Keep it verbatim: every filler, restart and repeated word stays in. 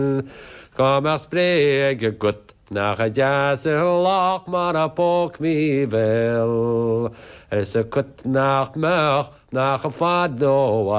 Kom er sprege godt, nach a jase lach mar a pok mi vel. Es a kut nach mer, nach a fad no